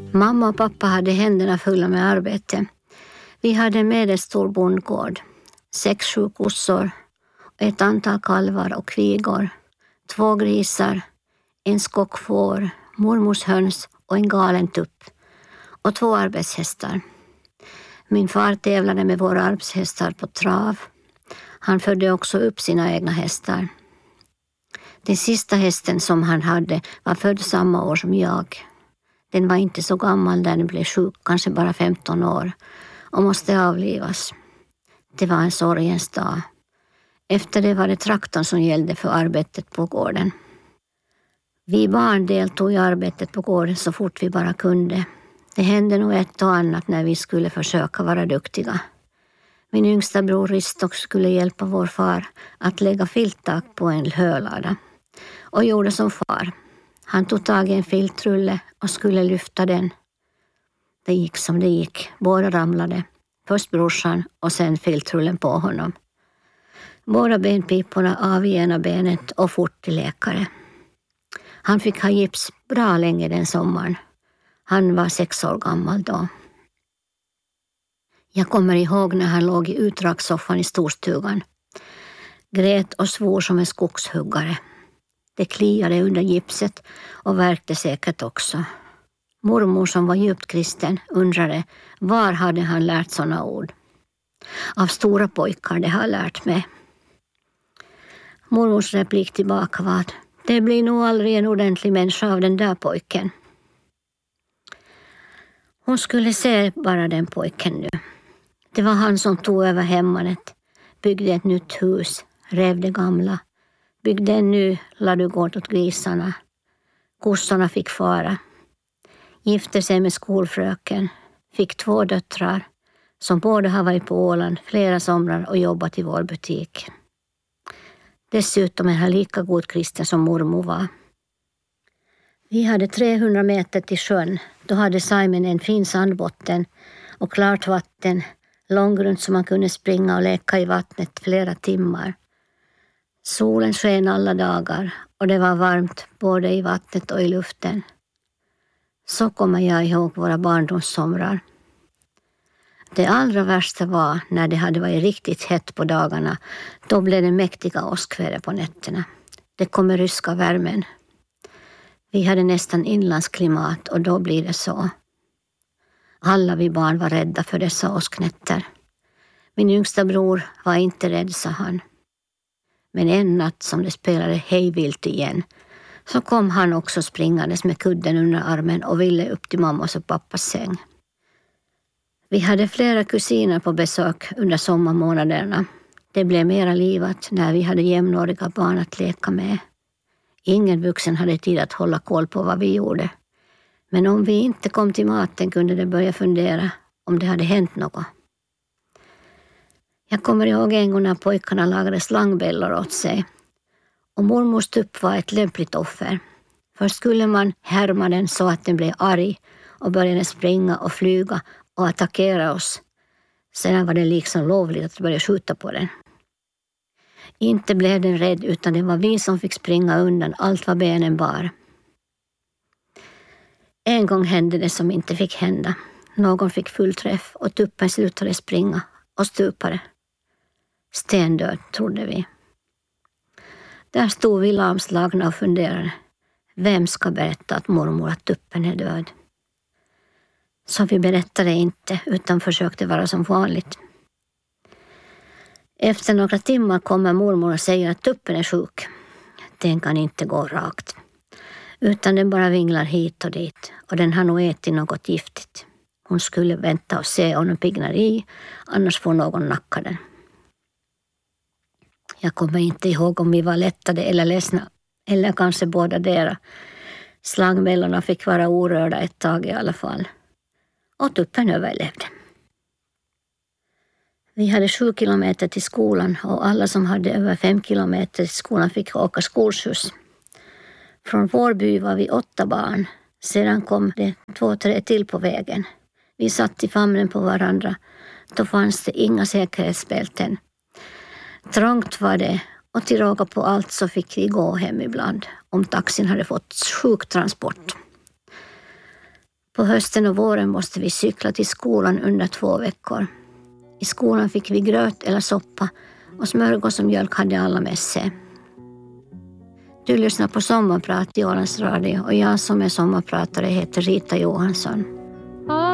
Mamma och pappa hade händerna fulla med arbete. Vi hade en medelstor bondgård, 6-7 kossor, ett antal kalvar och kvigor, 2 grisar, en skock får, mormors höns och en galen tupp och 2 arbetshästar. Min far tävlade med våra arbetshästar på trav. Han födde också upp sina egna hästar. Den sista hästen som han hade var född samma år som jag. Den var inte så gammal när den blev sjuk, kanske bara 15 år, och måste avlivas. Det var en sorgens dag. Efter det var det traktorn som gällde för arbetet på gården. Vi barn deltog i arbetet på gården så fort vi bara kunde. Det hände nog ett och annat när vi skulle försöka vara duktiga. Min yngsta bror Ristok skulle hjälpa vår far att lägga filttak på en hölada och gjorde som far. Han tog tag i en filtrulle och skulle lyfta den. Det gick som det gick. Båda ramlade. Först brorsan och sen filtrullen på honom. Båda benpiporna av i ena benet och fort till läkare. Han fick ha gips bra länge den sommaren. Han var 6 år gammal då. Jag kommer ihåg när han låg i utdragssoffan i storstugan. Grät och svor som en skogshuggare. Det kliade under gipset och värkte säkert också. Mormor som var djupt kristen undrade var hade han lärt sådana ord. Av stora pojkar det har lärt mig. Mormors replik tillbaka var: det blir nog aldrig en ordentlig människa av den där pojken. Hon skulle se bara den pojken nu. Det var han som tog över hemmanet, byggde ett nytt hus, rev det gamla, byggde en ny ladugård åt grisarna. Kossorna fick fara. Gifte sig med skolfröken, fick 2 döttrar som båda har varit på Åland flera somrar och jobbat i vår butik. Dessutom är han lika god kristen som mormor var. Vi hade 300 meter till sjön. Då hade Simon en fin sandbotten och klart vatten, långgrunt så man kunde springa och leka i vattnet flera timmar. Solen sken alla dagar och det var varmt både i vattnet och i luften. Så kommer jag ihåg våra barndomssomrar. Det allra värsta var när det hade varit riktigt hett på dagarna. Då blev det mäktiga åskväder på nätterna. Det kommer ryska värmen. Vi hade nästan inlandsklimat och då blir det så. Alla vi barn var rädda för dessa åsknätter. Min yngsta bror var inte rädd, sa han. Men en natt som det spelade hejvilt igen så kom han också springandes med kudden under armen och ville upp till mammas och pappas säng. Vi hade flera kusiner på besök under sommarmånaderna. Det blev mera livat när vi hade jämnåriga barn att leka med. Ingen vuxen hade tid att hålla koll på vad vi gjorde. Men om vi inte kom till maten kunde det börja fundera om det hade hänt något. Jag kommer ihåg en gång när pojkarna lagade slangbällor åt sig. Och mormors tupp var ett lämpligt offer. Först skulle man härma den så att den blev arg och började springa och flyga och attackera oss. Sedan var det liksom lovligt att börja skjuta på den. Inte blev den rädd utan det var vi som fick springa undan allt vad benen bar. En gång hände det som inte fick hända. Någon fick full träff och tuppen slutade springa och stupade. Stendöd, trodde vi. Där stod vi lamslagna och funderade. Vem ska berätta att mormor att tuppen är död? Så vi berättade inte utan försökte vara som vanligt. Efter några timmar kommer mormor och säger att tuppen är sjuk. Den kan inte gå rakt. Utan den bara vinglar hit och dit. Och den har nog ätit något giftigt. Hon skulle vänta och se om den piggnar i. Annars får någon nacka den. Jag kommer inte ihåg om vi var lättade eller ledsna. Eller kanske båda dera. Slangbällorna fick vara orörda ett tag i alla fall. Och tuppen överlevde. Vi hade 7 kilometer till skolan och alla som hade över 5 kilometer till skolan fick åka skolskjuts. Från vår by var vi 8 barn. Sedan kom det 2-3 till på vägen. Vi satt i famnen på varandra. Då fanns det inga säkerhetsbälten. Trångt var det och till råga på allt så fick vi gå hem ibland om taxin hade fått sjuktransport. På hösten och våren måste vi cykla till skolan under 2 veckor. I skolan fick vi gröt eller soppa och smörgås och mjölk hade alla med sig. Du lyssnar på Sommarprat i Ålands Radio och jag som är sommarpratare heter Rita Johansson.